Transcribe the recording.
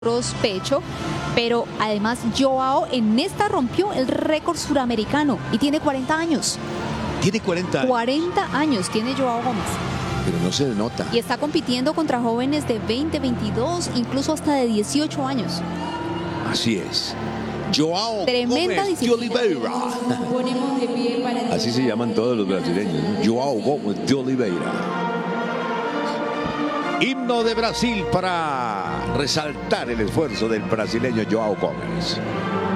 pecho, pero además Joao en esta rompió el récord suramericano y tiene 40 años. Tiene 40 años. 40 años tiene Joao Gómez. Pero no se le nota. Y está compitiendo contra jóvenes de 20, 22, incluso hasta de 18 años. Así es. Joao Tremenda Gómez de Oliveira. Así se llaman todos los brasileños, ¿no? Joao Gómez de Oliveira. Himno de Brasil para resaltar el esfuerzo del brasileño Joao Gómez.